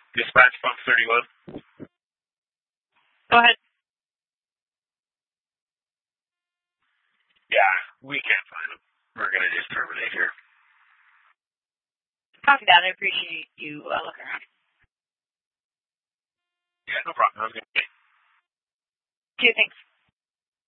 Dispatch Pump 31. Go ahead. Yeah, we can't find them. We're going to just terminate here. Copy that. I appreciate you looking around. Yeah, no problem. I was going to say. Okay, thanks.